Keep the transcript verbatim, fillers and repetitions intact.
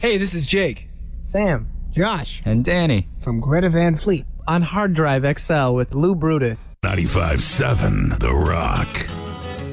Hey, this is Jake. Sam. Josh. And Danny. From Greta Van Fleet. On Hard Drive X L with Lou Brutus. ninety-five seven The Rock.